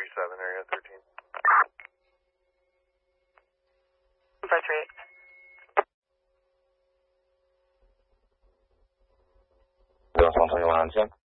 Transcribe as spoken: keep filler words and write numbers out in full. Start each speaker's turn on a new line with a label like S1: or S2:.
S1: seven, area thirteen.
S2: five three eight.
S3: 六双同一晚安见。